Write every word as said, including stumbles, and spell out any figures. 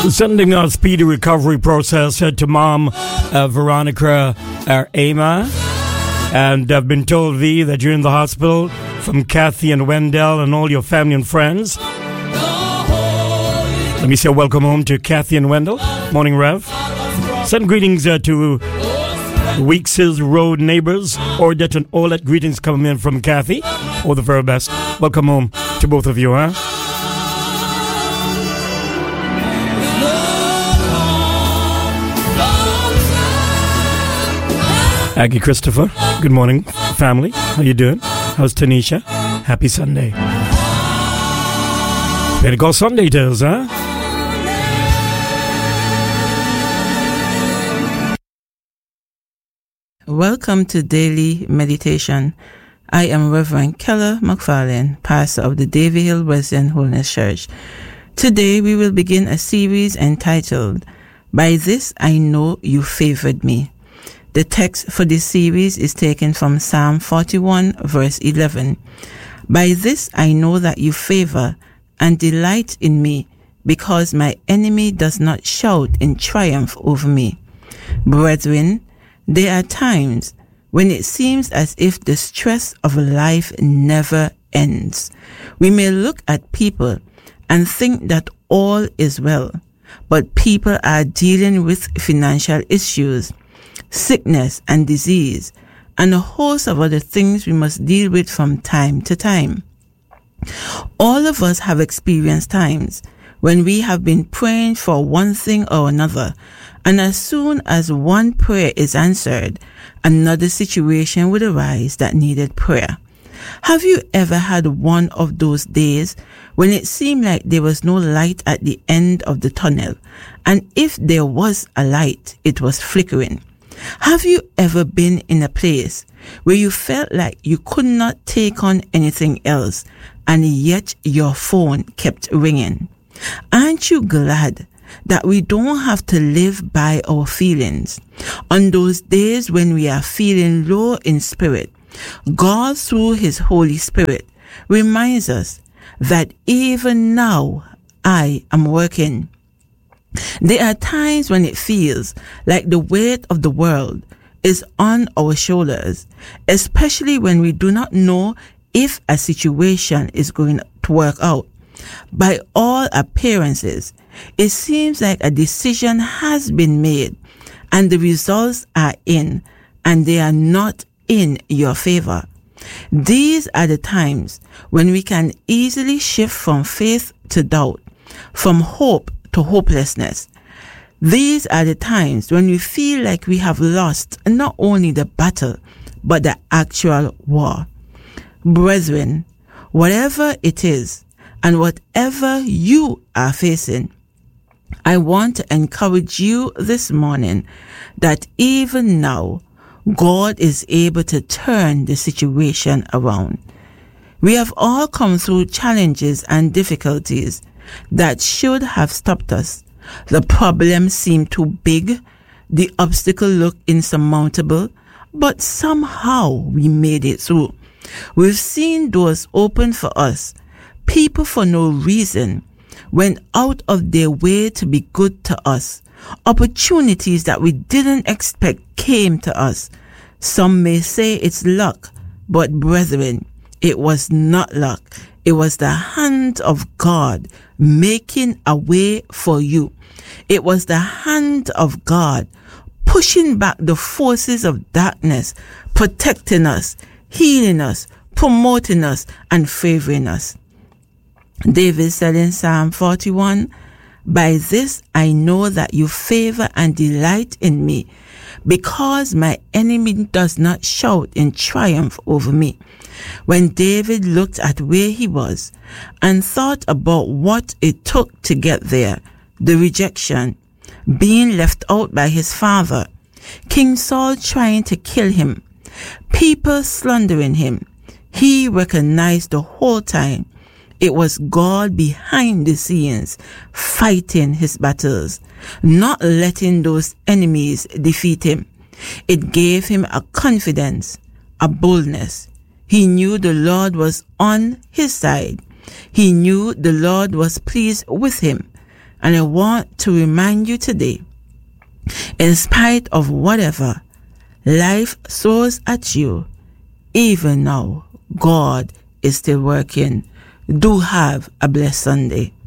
Sending a speedy recovery process uh, to Mom uh, Veronica uh, Ama. And I've been told, V, that you're in the hospital, from Kathy and Wendell and all your family and friends. Let me say welcome home to Kathy and Wendell. Morning, Rev. Send greetings uh, to Weeks' Road neighbors. Ordet and Olet, greetings coming in from Kathy. All the very best. Welcome home to both of you, huh? Aggie Christopher, good morning, family. How you doing? How's Tanisha? Happy Sunday. Pentecost Sunday it is, huh? Welcome to Daily Meditation. I am Reverend Keller McFarlane, pastor of the Davie Hill Wesleyan Holiness Church. Today we will begin a series entitled, By This I Know You Favored Me. The text for this series is taken from Psalm forty-one, verse eleven. By this I know that you favor and delight in me, because my enemy does not shout in triumph over me. Brethren, there are times when it seems as if the stress of life never ends. We may look at people and think that all is well, but people are dealing with financial issues, sickness and disease, and a host of other things we must deal with from time to time. All of us have experienced times when we have been praying for one thing or another, and as soon as one prayer is answered, another situation would arise that needed prayer. Have you ever had one of those days when it seemed like there was no light at the end of the tunnel, and if there was a light, it was flickering? Have you ever been in a place where you felt like you could not take on anything else, and yet your phone kept ringing? Aren't you glad that we don't have to live by our feelings? On those days when we are feeling low in spirit, God, through His Holy Spirit, reminds us that even now I am working. There are times when it feels like the weight of the world is on our shoulders, especially when we do not know if a situation is going to work out. By all appearances, it seems like a decision has been made and the results are in, and they are not in your favor. These are the times when we can easily shift from faith to doubt, from hope to hopelessness. These are the times when we feel like we have lost not only the battle, but the actual war. Brethren, whatever it is, and whatever you are facing, I want to encourage you this morning that even now, God is able to turn the situation around. We have all come through challenges and difficulties that should have stopped us. The problem seemed too big, the obstacle looked insurmountable, but somehow we made it through. We've seen doors open for us. People for no reason went out of their way to be good to us. Opportunities that we didn't expect came to us. Some may say it's luck, but brethren, it was not luck. It was the hand of God making a way for you. It was the hand of God pushing back the forces of darkness, protecting us, healing us, promoting us, and favoring us. David said in Psalm forty-one, By this I know that you favor and delight in me, because my enemy does not shout in triumph over me. When David looked at where he was and thought about what it took to get there, the rejection, being left out by his father, King Saul trying to kill him, people slandering him, he recognized the whole time it was God behind the scenes fighting his battles, not letting those enemies defeat him. It gave him a confidence, a boldness. He knew the Lord was on his side. He knew the Lord was pleased with him. And I want to remind you today, in spite of whatever life throws at you, even now, God is still working. Do have a blessed Sunday.